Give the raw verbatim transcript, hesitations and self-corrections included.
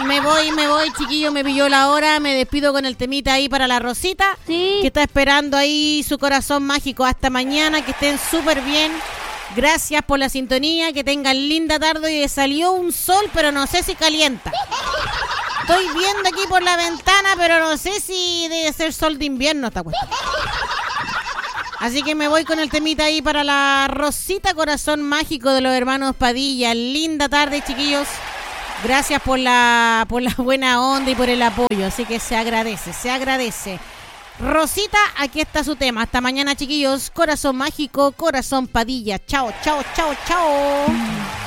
me voy, me voy, chiquillo, me pilló la hora. Me despido con el temita ahí para la Rosita. Sí. Que está esperando ahí su corazón mágico. Hasta mañana, que estén súper bien. Gracias por la sintonía, que tengan linda tarde. Y salió un sol, pero no sé si calienta. Estoy viendo aquí por la ventana, pero no sé si debe ser sol de invierno esta cuestión. Así que me voy con el temita ahí para la Rosita, corazón mágico de los hermanos Padilla. Linda tarde, chiquillos. Gracias por la, por la buena onda y por el apoyo. Así que se agradece, se agradece. Rosita, aquí está su tema. Hasta mañana, chiquillos. Corazón mágico, corazón Padilla. Chao, chao, chao, chao.